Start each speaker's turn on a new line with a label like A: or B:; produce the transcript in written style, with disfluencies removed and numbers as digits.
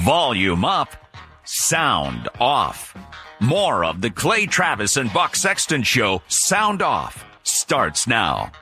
A: Volume up, sound off. More of the Clay Travis and Buck Sexton Show, Sound Off, starts now.